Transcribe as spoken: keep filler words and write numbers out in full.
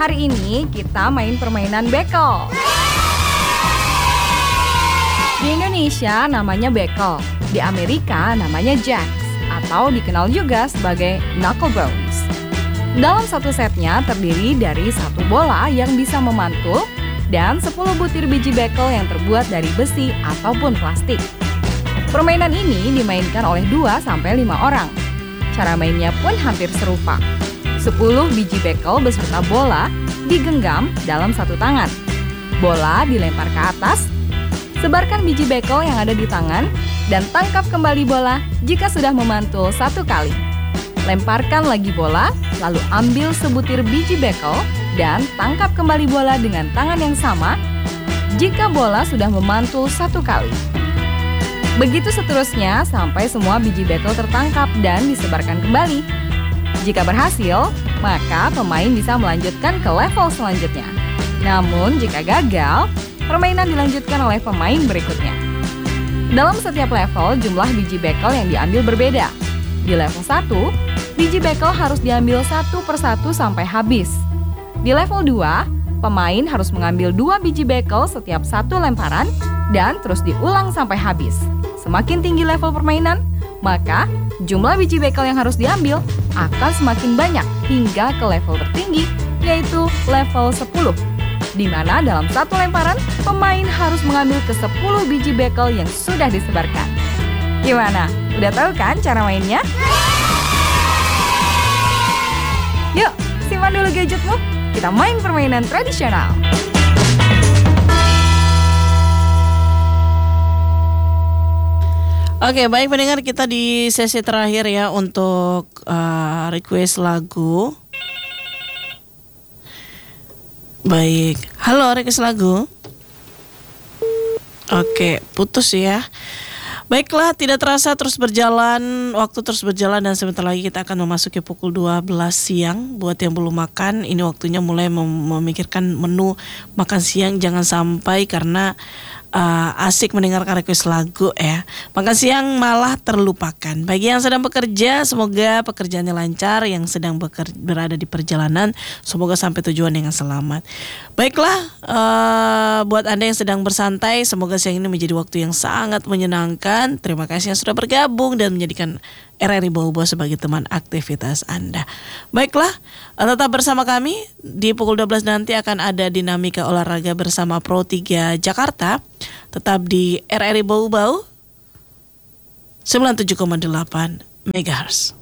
Hari ini kita main permainan bekel. Di Indonesia namanya bekel, di Amerika namanya jacks, atau dikenal juga sebagai knucklebones. Dalam satu setnya terdiri dari satu bola yang bisa memantul dan sepuluh butir biji bekel yang terbuat dari besi ataupun plastik. Permainan ini dimainkan oleh dua sampai lima orang. Cara mainnya pun hampir serupa. sepuluh biji bekel beserta bola digenggam dalam satu tangan. Bola dilempar ke atas. Sebarkan biji bekel yang ada di tangan dan tangkap kembali bola jika sudah memantul satu kali. Lemparkan lagi bola, lalu ambil sebutir biji bekel dan tangkap kembali bola dengan tangan yang sama jika bola sudah memantul satu kali. Begitu seterusnya sampai semua biji bekel tertangkap dan disebarkan kembali. Jika berhasil, maka pemain bisa melanjutkan ke level selanjutnya. Namun jika gagal, permainan dilanjutkan oleh pemain berikutnya. Dalam setiap level, jumlah biji bekel yang diambil berbeda. Di level satu, biji bekel harus diambil satu persatu sampai habis. Di level dua, pemain harus mengambil dua biji bekel setiap satu lemparan dan terus diulang sampai habis. Semakin tinggi level permainan, maka jumlah biji bekel yang harus diambil akan semakin banyak hingga ke level tertinggi, yaitu level sepuluh. Di mana dalam satu lemparan, pemain harus mengambil ke sepuluh biji bekel yang sudah disebarkan. Gimana? Udah tahu kan cara mainnya? Yuk, simpan dulu gadgetmu. Kita main permainan tradisional. Oke, baik pendengar, kita di sesi terakhir ya untuk uh, request lagu. Baik, halo request lagu. Oke, putus ya. Baiklah, tidak terasa terus berjalan, waktu terus berjalan dan sebentar lagi kita akan memasuki pukul dua belas siang. Buat yang belum makan, ini waktunya mulai mem- memikirkan menu makan siang, jangan sampai karena uh, asik mendengarkan request lagu ya. Makan siang malah terlupakan. Bagi yang sedang bekerja, semoga pekerjaannya lancar. Yang sedang beker- berada di perjalanan, semoga sampai tujuan dengan selamat. Baiklah, uh, buat Anda yang sedang bersantai, semoga siang ini menjadi waktu yang sangat menyenangkan. Terima kasih yang sudah bergabung dan menjadikan R R I Bobo sebagai teman aktivitas Anda. Baiklah, tetap bersama kami. Di pukul dua belas nanti akan ada dinamika olahraga bersama Pro tiga Jakarta. Tetap di R R I Bobo sembilan puluh tujuh koma delapan megahertz.